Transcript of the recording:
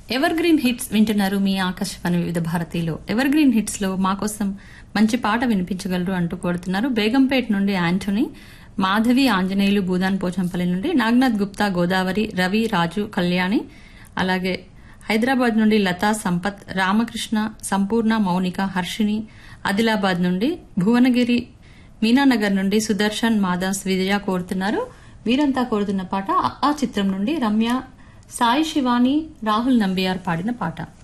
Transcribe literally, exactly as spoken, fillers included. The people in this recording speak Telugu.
ఎవర్ గ్రీన్ హిట్స్ వింటున్నారు మీ ఆకాశవాణి వివిధ భారతిలో. ఎవర్ గ్రీన్ హిట్స్ లో మా కోసం మంచి పాట వినిపించగలరు అంటూ కోరుతున్నారు. బేగంపేట నుండి యాంటోనీ, మాధవి, ఆంజనేయులు, భూదాన్ పోచంపల్లి నుండి నాగనాథ్ గుప్తా, గోదావరి, రవి, రాజు, కళ్యాణి, అలాగే హైదరాబాద్ నుండి లతా, సంపత్, రామకృష్ణ, సంపూర్ణ, మౌనిక, హర్షిని, ఆదిలాబాద్ నుండి భువనగిరి, మీనానగర్ నుండి సుదర్శన్, మాదాస్, విజయ కోరుతున్నారు. వీరంతా కోరుతున్న పాట ఆ చిత్రం నుండి రమ్య, సాయి శివాని, రాహుల్ నంబియార్ పాడిన పాట.